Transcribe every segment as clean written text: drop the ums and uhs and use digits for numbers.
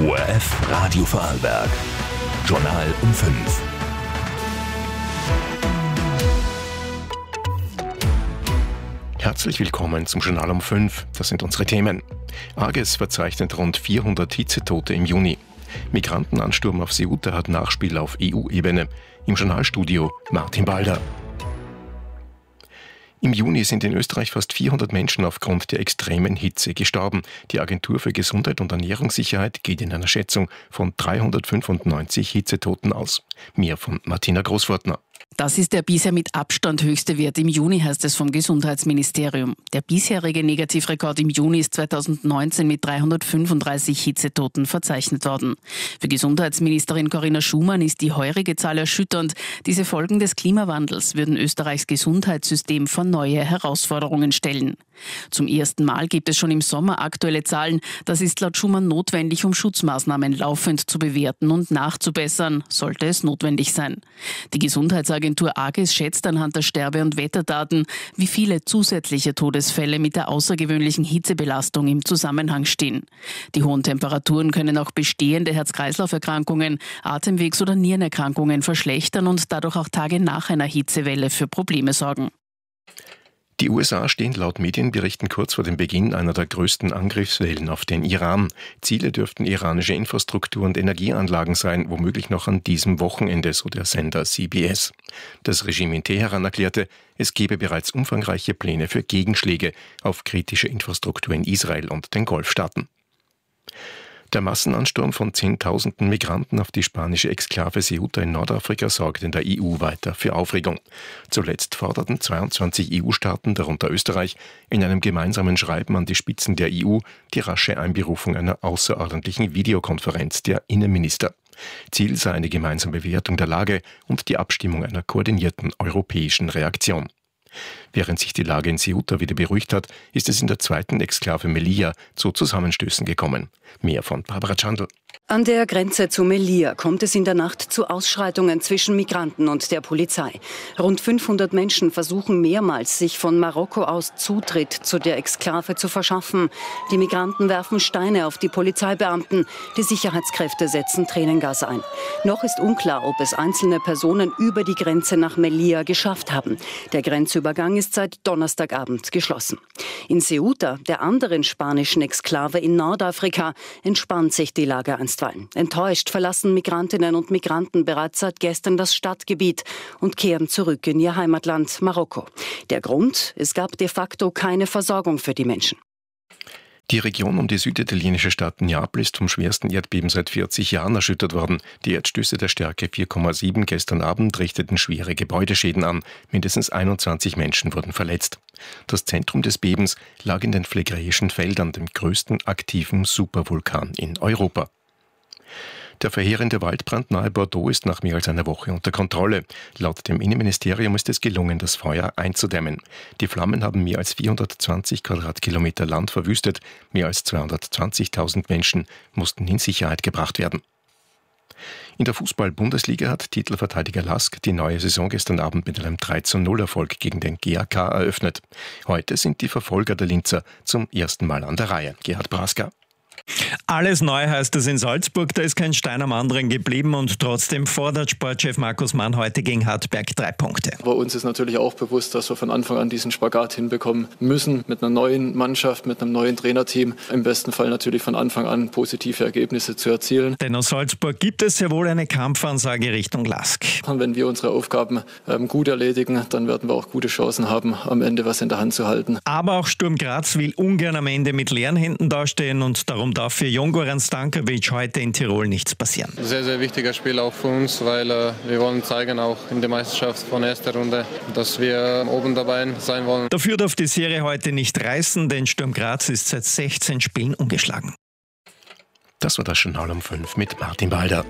ORF Radio Vorarlberg. Journal um 5. Herzlich willkommen zum Journal um 5. Das sind unsere Themen. AGES verzeichnet rund 400 Hitzetote im Juni. Migrantenansturm auf Ceuta hat Nachspiel auf EU-Ebene. Im Journalstudio Martin Balder. Im Juni sind in Österreich fast 400 Menschen aufgrund der extremen Hitze gestorben. Die Agentur für Gesundheit und Ernährungssicherheit geht in einer Schätzung von 395 Hitzetoten aus. Mehr von Martina Großfortner. Das ist der bisher mit Abstand höchste Wert im Juni, heißt es vom Gesundheitsministerium. Der bisherige Negativrekord im Juni ist 2019 mit 335 Hitzetoten verzeichnet worden. Für Gesundheitsministerin Corinna Schumann ist die heurige Zahl erschütternd. Diese Folgen des Klimawandels würden Österreichs Gesundheitssystem vor neue Herausforderungen stellen. Zum ersten Mal gibt es schon im Sommer aktuelle Zahlen. Das ist laut Schumann notwendig, um Schutzmaßnahmen laufend zu bewerten und nachzubessern, sollte es notwendig sein. Die Gesundheitsagentur AGES schätzt anhand der Sterbe- und Wetterdaten, wie viele zusätzliche Todesfälle mit der außergewöhnlichen Hitzebelastung im Zusammenhang stehen. Die hohen Temperaturen können auch bestehende Herz-Kreislauf-Erkrankungen, Atemwegs- oder Nierenerkrankungen verschlechtern und dadurch auch Tage nach einer Hitzewelle für Probleme sorgen. Die USA stehen laut Medienberichten kurz vor dem Beginn einer der größten Angriffswellen auf den Iran. Ziele dürften iranische Infrastruktur- und Energieanlagen sein, womöglich noch an diesem Wochenende, so der Sender CBS. Das Regime in Teheran erklärte, es gebe bereits umfangreiche Pläne für Gegenschläge auf kritische Infrastruktur in Israel und den Golfstaaten. Der Massenansturm von Zehntausenden Migranten auf die spanische Exklave Ceuta in Nordafrika sorgt in der EU weiter für Aufregung. Zuletzt forderten 22 EU-Staaten, darunter Österreich, in einem gemeinsamen Schreiben an die Spitzen der EU die rasche Einberufung einer außerordentlichen Videokonferenz der Innenminister. Ziel sei eine gemeinsame Bewertung der Lage und die Abstimmung einer koordinierten europäischen Reaktion. Während sich die Lage in Ceuta wieder beruhigt hat, ist es in der zweiten Exklave Melilla zu Zusammenstößen gekommen. Mehr von Barbara Chandl. An der Grenze zu Melilla kommt es in der Nacht zu Ausschreitungen zwischen Migranten und der Polizei. Rund 500 Menschen versuchen mehrmals, sich von Marokko aus Zutritt zu der Exklave zu verschaffen. Die Migranten werfen Steine auf die Polizeibeamten. Die Sicherheitskräfte setzen Tränengas ein. Noch ist unklar, ob es einzelne Personen über die Grenze nach Melilla geschafft haben. Der Grenzübergang ist seit Donnerstagabend geschlossen. In Ceuta, der anderen spanischen Exklave in Nordafrika, entspannt sich die Lage einstweilen. Enttäuscht verlassen Migrantinnen und Migranten bereits seit gestern das Stadtgebiet und kehren zurück in ihr Heimatland Marokko. Der Grund? Es gab de facto keine Versorgung für die Menschen. Die Region um die süditalienische Stadt Neapel ist vom schwersten Erdbeben seit 40 Jahren erschüttert worden. Die Erdstöße der Stärke 4,7 gestern Abend richteten schwere Gebäudeschäden an. Mindestens 21 Menschen wurden verletzt. Das Zentrum des Bebens lag in den Phlegräischen Feldern, dem größten aktiven Supervulkan in Europa. Der verheerende Waldbrand nahe Bordeaux ist nach mehr als einer Woche unter Kontrolle. Laut dem Innenministerium ist es gelungen, das Feuer einzudämmen. Die Flammen haben mehr als 420 Quadratkilometer Land verwüstet. Mehr als 220.000 Menschen mussten in Sicherheit gebracht werden. In der Fußball-Bundesliga hat Titelverteidiger Lask die neue Saison gestern Abend mit einem 3:0-Erfolg gegen den GAK eröffnet. Heute sind die Verfolger der Linzer zum ersten Mal an der Reihe. Gerhard Braska. Alles neu heißt es in Salzburg, da ist kein Stein am anderen geblieben und trotzdem fordert Sportchef Markus Mann heute gegen Hartberg 3 Punkte. Aber uns ist natürlich auch bewusst, dass wir von Anfang an diesen Spagat hinbekommen müssen, mit einer neuen Mannschaft, mit einem neuen Trainerteam, im besten Fall natürlich von Anfang an positive Ergebnisse zu erzielen. Denn aus Salzburg gibt es sehr wohl eine Kampfansage Richtung Lask. Und wenn wir unsere Aufgaben gut erledigen, dann werden wir auch gute Chancen haben, am Ende was in der Hand zu halten. Aber auch Sturm Graz will ungern am Ende mit leeren Händen dastehen und darum darf für Jongoran Stankovic heute in Tirol nichts passieren. Sehr, sehr wichtiger Spiel auch für uns, weil wir wollen zeigen, auch in der Meisterschaft von erster Runde, dass wir oben dabei sein wollen. Dafür darf die Serie heute nicht reißen, denn Sturm Graz ist seit 16 Spielen ungeschlagen. Das war das Journal um 5 mit Martin Balder.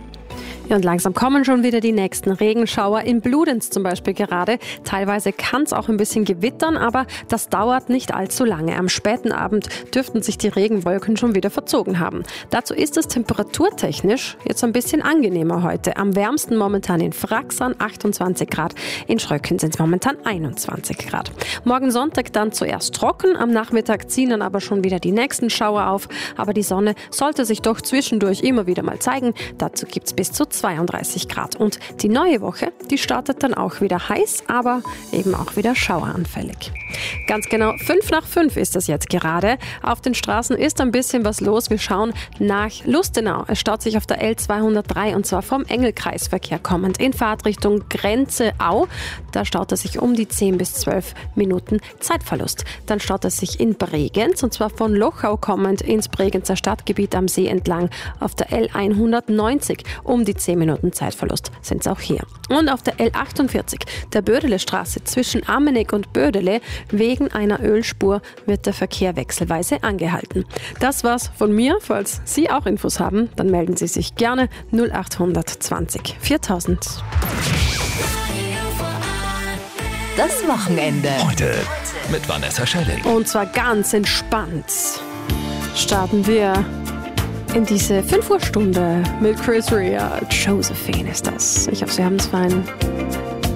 Ja, und langsam kommen schon wieder die nächsten Regenschauer in Bludenz zum Beispiel gerade. Teilweise kann es auch ein bisschen gewittern, aber das dauert nicht allzu lange. Am späten Abend dürften sich die Regenwolken schon wieder verzogen haben. Dazu ist es temperaturtechnisch jetzt ein bisschen angenehmer heute. Am wärmsten momentan in Fraxern 28 Grad, in Schröcken sind es momentan 21 Grad. Morgen Sonntag dann zuerst trocken, am Nachmittag ziehen dann aber schon wieder die nächsten Schauer auf. Aber die Sonne sollte sich doch zwischendurch immer wieder mal zeigen. Dazu gibt es bis zu 32 Grad. Und die neue Woche, die startet dann auch wieder heiß, aber eben auch wieder schaueranfällig. Ganz genau 5 nach 5 ist das jetzt gerade. Auf den Straßen ist ein bisschen was los. Wir schauen nach Lustenau. Es staut sich auf der L203 und zwar vom Engelkreisverkehr kommend in Fahrtrichtung Grenze-Au. Da staut es sich um die 10 bis 12 Minuten Zeitverlust. Dann staut es sich in Bregenz und zwar von Lochau kommend ins Bregenzer Stadtgebiet am See entlang auf der L190 um die 10 Minuten Zeitverlust sind es auch hier. Und auf der L48, der Bödele-Straße zwischen Ammeneck und Bödele, wegen einer Ölspur wird der Verkehr wechselweise angehalten. Das war's von mir. Falls Sie auch Infos haben, dann melden Sie sich gerne 0800 20 4000. Das Wochenende. Heute mit Vanessa Schelling. Und zwar ganz entspannt starten wir in diese 5 Uhr Stunde mit Chris Rea. Josephine ist das. Ich hoffe, Sie haben es fein.